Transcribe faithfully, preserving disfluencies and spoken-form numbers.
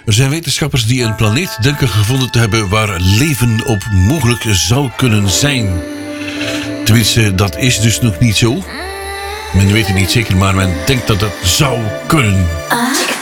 Er zijn wetenschappers die een planeet denken gevonden te hebben waar leven op mogelijk zou kunnen zijn. Tenminste, dat is dus nog niet zo. Men weet het niet zeker, maar men denkt dat het zou kunnen.